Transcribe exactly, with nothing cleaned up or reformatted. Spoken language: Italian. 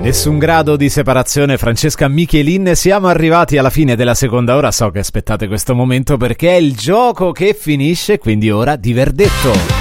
Nessun grado di separazione, Francesca Michelin. Siamo arrivati alla fine della seconda ora. So che aspettate questo momento perché è il gioco che finisce, quindi ora di verdetto.